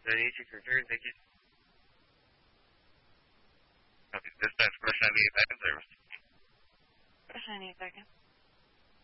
Thank you. Copy. Dispatch, Crush 98 back in service. Crush 98 back in.